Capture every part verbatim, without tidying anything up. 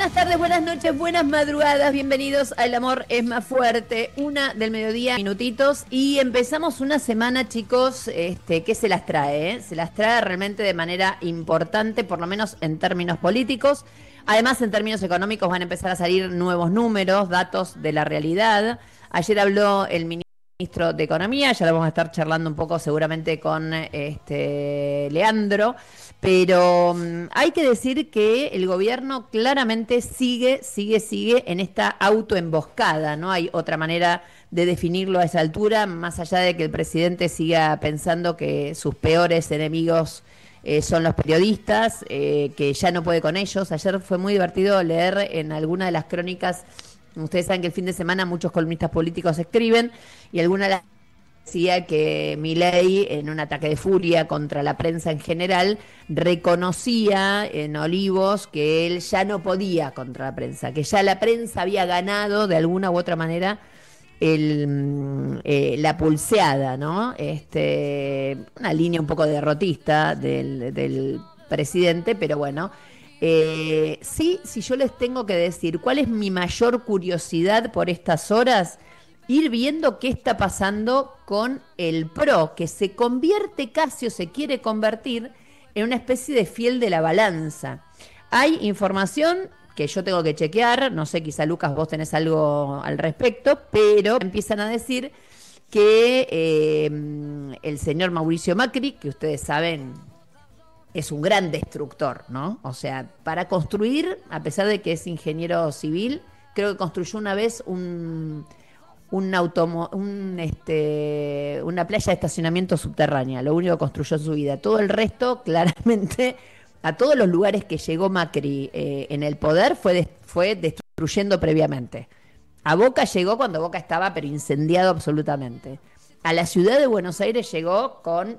Buenas tardes, buenas noches, buenas madrugadas, bienvenidos a El Amor es Más Fuerte, una del mediodía, minutitos, y empezamos una semana, chicos, este, que se las trae, ¿eh? Se las trae realmente de manera importante, por lo menos en términos políticos. Además, en términos económicos van a empezar a salir nuevos números, datos de la realidad. Ayer habló el ministro de Economía, ya lo vamos a estar charlando un poco seguramente con este Leandro. Pero um, hay que decir que el gobierno claramente sigue, sigue, sigue en esta autoemboscada. No hay otra manera de definirlo a esa altura, más allá de que el presidente siga pensando que sus peores enemigos eh, son los periodistas, eh, que ya no puede con ellos. Ayer fue muy divertido leer en alguna de las crónicas, ustedes saben que el fin de semana muchos columnistas políticos escriben, y alguna de las decía que Milei, en un ataque de furia contra la prensa en general, reconocía en Olivos que él ya no podía contra la prensa, que ya la prensa había ganado de alguna u otra manera el, eh, la pulseada, ¿no? Este, una línea un poco derrotista del, del presidente, pero bueno. Eh, sí, si yo les tengo que decir cuál es mi mayor curiosidad por estas horas, ir viendo qué está pasando con el P R O, que se convierte casi o se quiere convertir en una especie de fiel de la balanza. Hay información que yo tengo que chequear, no sé, quizá Lucas vos tenés algo al respecto, pero empiezan a decir que eh, el señor Mauricio Macri, que ustedes saben es un gran destructor, ¿no? O sea, para construir, a pesar de que es ingeniero civil, creo que construyó una vez un... Un automo, un, este, una playa de estacionamiento subterránea, lo único que construyó en su vida. Todo el resto, claramente, a todos los lugares que llegó Macri eh, en el poder, fue, de, fue destruyendo previamente. A Boca llegó cuando Boca estaba, pero incendiado absolutamente. A la ciudad de Buenos Aires llegó con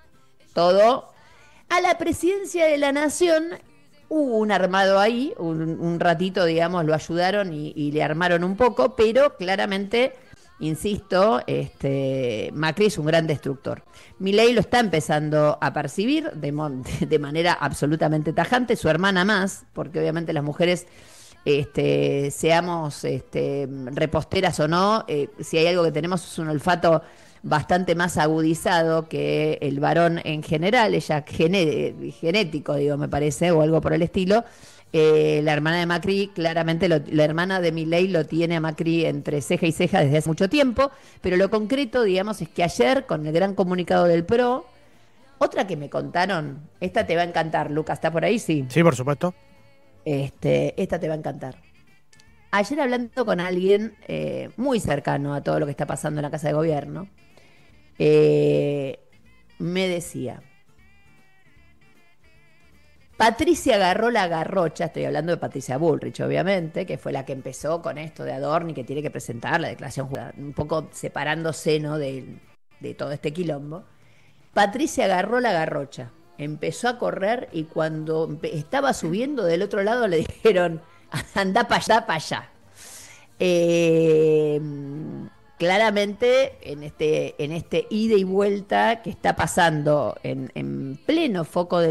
todo. A la presidencia de la Nación hubo un armado ahí, un, un ratito, digamos, lo ayudaron y, y le armaron un poco, pero claramente, insisto, este, Macri es un gran destructor. Milei lo está empezando a percibir de, de manera absolutamente tajante, su hermana más, porque obviamente las mujeres, este, seamos este, reposteras o no, eh, si hay algo que tenemos es un olfato bastante más agudizado que el varón en general, ella gené, genético, digo, me parece, o algo por el estilo. Eh, la hermana de Macri, claramente, lo, la hermana de Milei lo tiene a Macri entre ceja y ceja desde hace mucho tiempo, pero lo concreto, digamos, es que ayer, con el gran comunicado del P R O, otra que me contaron, esta te va a encantar, Lucas, ¿está por ahí? Sí. Sí, por supuesto. Este, esta te va a encantar. Ayer hablando con alguien eh, muy cercano a todo lo que está pasando en la Casa de Gobierno, Eh, me decía, Patricia agarró la garrocha, estoy hablando de Patricia Bullrich, obviamente, que fue la que empezó con esto de Adorni, que tiene que presentar la declaración jurada, un poco separándose, ¿no?, de, de todo este quilombo. Patricia agarró la garrocha, empezó a correr y cuando estaba subiendo del otro lado le dijeron, anda para allá, para allá. Eh... Claramente, en este, en este ida y vuelta que está pasando en, en pleno foco de